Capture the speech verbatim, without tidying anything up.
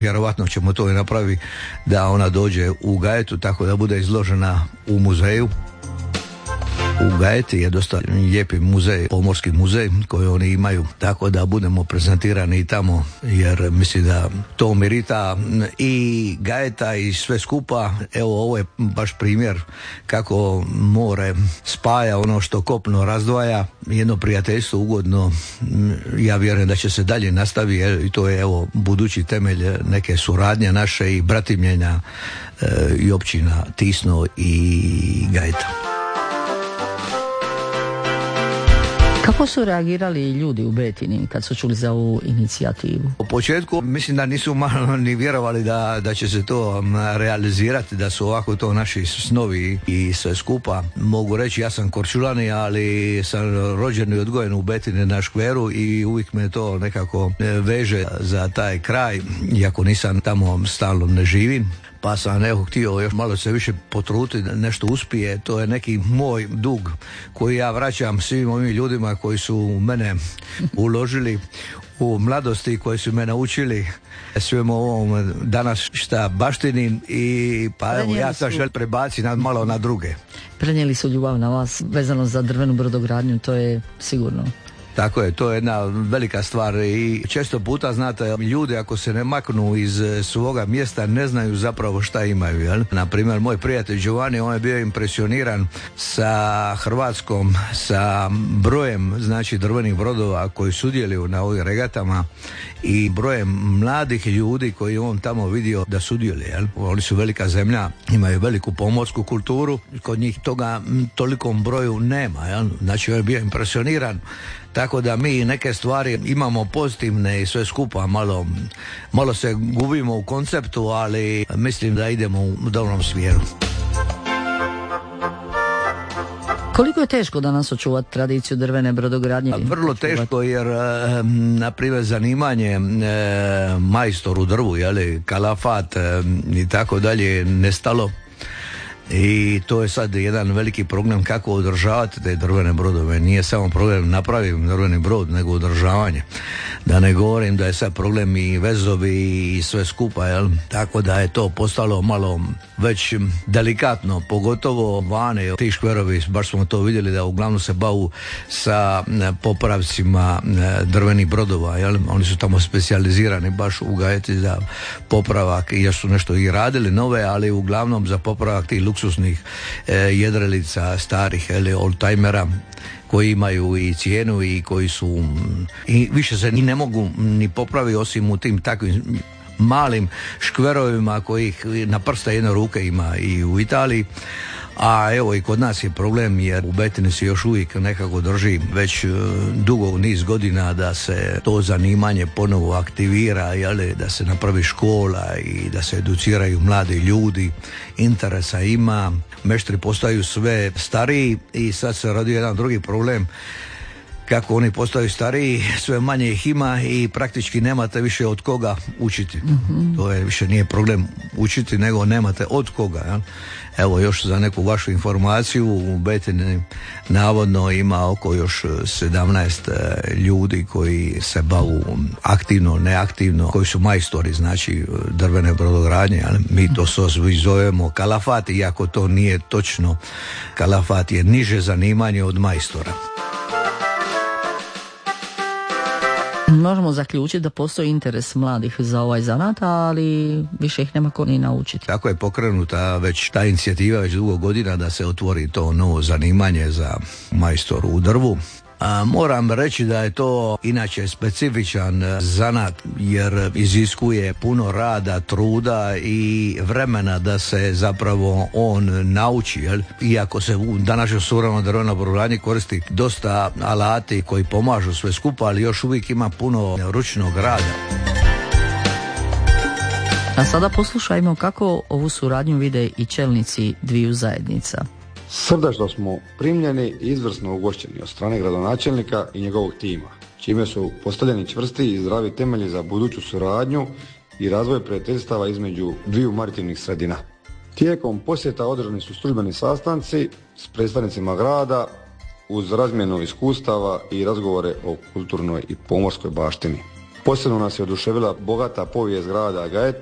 Vjerovatno ćemo to i napraviti da ona dođe u Gajetu, tako da bude izložena u muzeju. U Gajeti je dosta lijepi muzej, pomorski muzej koji oni imaju, tako da budemo prezentirani i tamo, jer mislim da to merita i Gajeta i sve skupa. Evo, ovo je baš primjer kako more spaja ono što kopno razdvaja, jedno prijateljstvo ugodno. Ja vjerujem da će se dalje nastaviti i to je evo budući temelj neke suradnje naše i bratimljenja e, i općina Tisno i Gajeta. Kako su reagirali ljudi u Betini kad su čuli za ovu inicijativu? U početku mislim da nisu malo ni vjerovali da, da će se to realizirati, da su ovako to naši snovi i sve skupa. Mogu reći, ja sam Korčulani, ali sam rođen i odgojen u Betini na škveru i uvijek me to nekako veže za taj kraj, iako nisam tamo stalno ne živim. Pa sam evo htio još malo se više potruditi da nešto uspije. To je neki moj dug koji ja vraćam svim ovim ljudima koji su u mene uložili u mladosti, koji su me naučili svemu ovom danas šta baštinim i pa evo ja sam želim prebaciti na, malo na druge. Prenijeli su ljubav na vas vezano za drvenu brodogradnju, to je sigurno. Tako je, to je jedna velika stvar i često puta, znate, ljudi ako se ne maknu iz svoga mjesta ne znaju zapravo šta imaju, jel? Na primjer, moj prijatelj Giovanni, on je bio impresioniran sa Hrvatskom, sa brojem, znači, drvenih brodova koji sudjeluju na ovim regatama i brojem mladih ljudi koji on tamo vidio da sudjeluje, jel? Oni su velika zemlja, imaju veliku pomorsku kulturu, kod njih toga tolikom broju nema, jel? Znači, on je bio impresioniran. Tako da mi neke stvari imamo pozitivne i sve skupa, malo, malo se gubimo u konceptu, ali mislim da idemo u dobrom smjeru. Koliko je teško danas očuvati tradiciju drvene brodogradnje? Vrlo teško, jer na primjer zanimanje majstor u drvu, jeli, kalafat i tako dalje nestalo. I to je sad jedan veliki problem kako održavati te drvene brodove. Nije samo problem napraviti drveni brod, nego održavanje. Da ne govorim da je sad problem i vezovi i sve skupa, jel? Tako da je to postalo malo već delikatno, pogotovo vane. Ti škverovi, baš smo to vidjeli da uglavnom se bavu sa popravcima drvenih brodova, jel? Oni su tamo specijalizirani baš u Gajeti za popravak i još su nešto i radili nove, ali uglavnom za popravak tih luksusnih e, jedrilica, starih ili oldtimera koji imaju i cijenu i koji su i više se ni ne mogu ni popraviti osim u tim takvim malim škverovima kojih na prste jedne ruke ima i u Italiji. A evo i kod nas je problem jer u Betini se još uvijek nekako drži već dugo niz godina da se to zanimanje ponovo aktivira, jeli, da se napravi škola i da se educiraju mladi ljudi. Interesa ima, meštri postaju sve stariji i sad se radi jedan drugi problem. Kako oni postaju stariji, sve manje ih ima i praktički nemate više od koga učiti. Mm-hmm. To je više nije problem učiti, nego nemate od koga. Ja? Evo još za neku vašu informaciju, u Betini navodno ima oko još sedamnaest ljudi koji se bavu aktivno, neaktivno, koji su majstori, znači drvene brodogradnje. Ja? Mi to zovemo kalafat, iako to nije točno. Kalafat je niže zanimanje od majstora. Možemo zaključiti da postoji interes mladih za ovaj zanat, ali više ih nema ko ni naučiti. Tako je pokrenuta već ta inicijativa već dugo godina da se otvori to novo zanimanje za majstoru u drvu. A moram reći da je to inače specifičan zanat jer iziskuje puno rada, truda i vremena da se zapravo on nauči. Jel? Iako se u današnjoj suvremenoj drvenoj brodogradnji koristi dosta alati koji pomažu sve skupa, ali još uvijek ima puno ručnog rada. A sada poslušajmo kako ovu suradnju vide i čelnici dviju zajednica. Srdačno smo primljeni i izvrsno ugošćeni od strane gradonačelnika i njegovog tima, čime su postavljeni čvrsti i zdravi temelji za buduću suradnju i razvoj prijateljstava između dviju maritimnih sredina. Tijekom posjeta održani su službeni sastanci s predstavnicima grada uz razmjenu iskustava i razgovore o kulturnoj i pomorskoj baštini. Posebno nas je oduševila bogata povijest grada Gajet